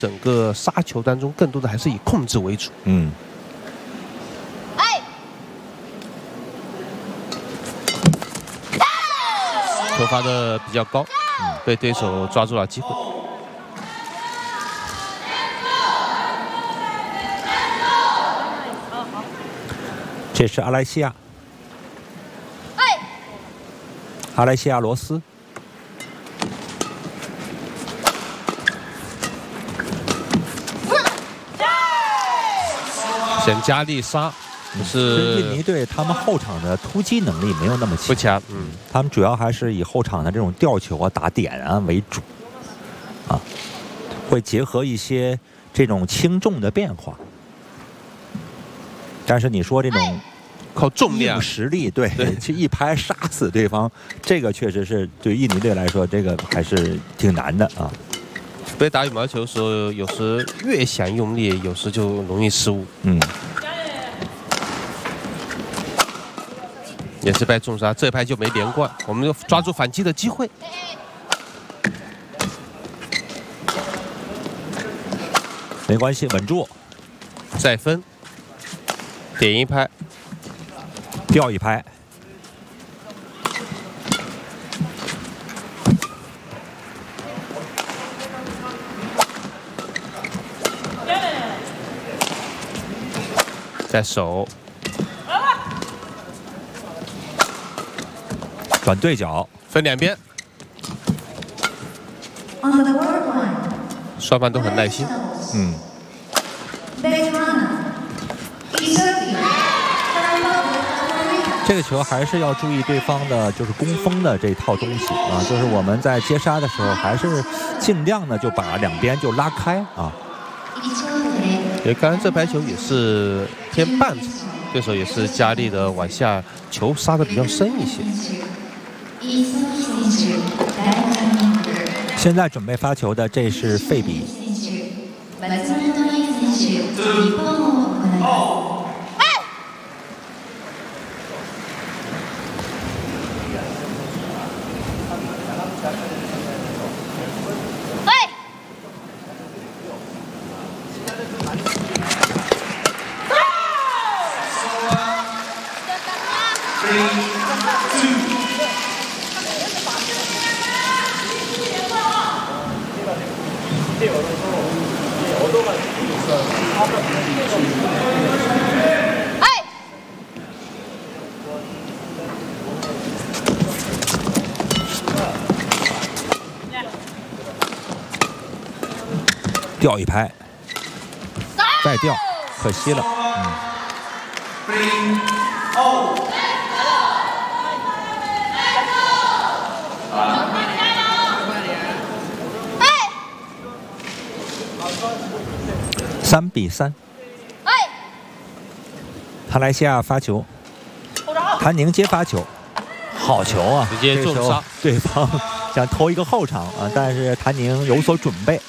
整个杀球当中，更多的还是以控制为主。 嗯。 球发的比较高，被对手抓住了机会。 这是阿莱西亚。阿莱西亚罗斯。 选加利沙， 是印尼队他们后场的突击能力没有那么强， 不强， 他们主要还是以后场的这种吊球啊、打点啊为主，啊，会结合一些这种轻重的变化。但是你说这种靠重量实力，对，去一拍杀死对方，这个确实是对印尼队来说，这个还是挺难的啊。 被打羽毛球的时候，有时越想用力，有时就容易失误。也是被重杀，这一拍就没连贯，我们就抓住反击的机会。 没关系，稳住， 再分，点一拍， 吊一拍。 在手， 转对角， 分两边，双方都很耐心。 这个球还是要注意对方的，就是攻锋的这套东西啊，就是我们在接杀的时候，还是尽量的就把两边就拉开啊。 对，刚刚这拍球也是偏半场，对手也是加力的往下球杀的比较深一些。 现在准备发球的这是费比。吊一拍，再吊，可惜了。3比3。马来西亚发球，谭宁接发球，好球啊！ 直接重杀， 对方想投一个后场啊，但是谭宁有所准备。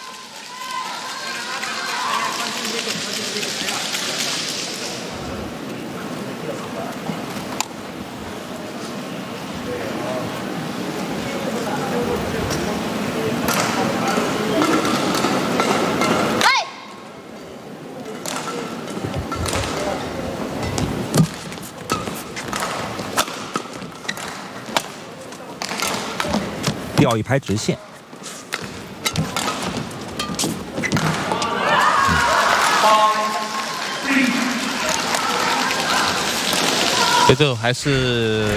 吊一拍直线， 这种还是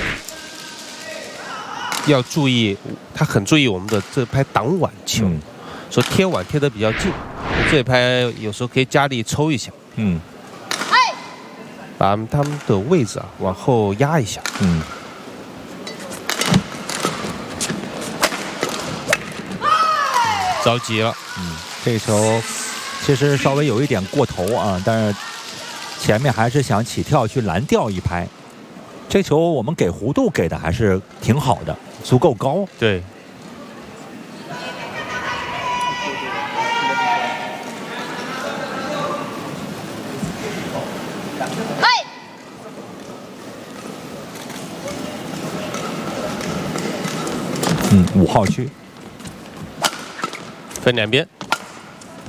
要注意，他很注意我们的这拍挡网球，说贴网贴的比较近，这一拍有时候可以加力抽一下，把他们的位置啊往后压一下，着急了， 这球其实稍微有一点过头啊，但是前面还是想起跳去拦吊一拍。这球我们给弧度给的还是挺好的，足够高。 对。 5号区。 分两边。